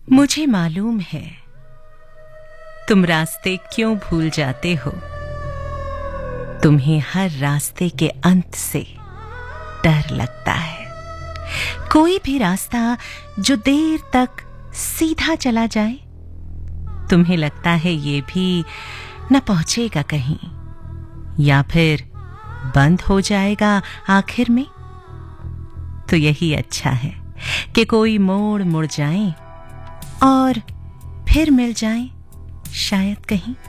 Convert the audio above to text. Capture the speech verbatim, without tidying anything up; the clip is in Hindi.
मुझे मालूम है तुम रास्ते क्यों भूल जाते हो। तुम्हें हर रास्ते के अंत से डर लगता है। कोई भी रास्ता जो देर तक सीधा चला जाए, तुम्हें लगता है ये भी न पहुंचेगा कहीं, या फिर बंद हो जाएगा आखिर में। तो यही अच्छा है कि कोई मोड़ मुड़ जाए और फिर मिल जाए शायद कहीं।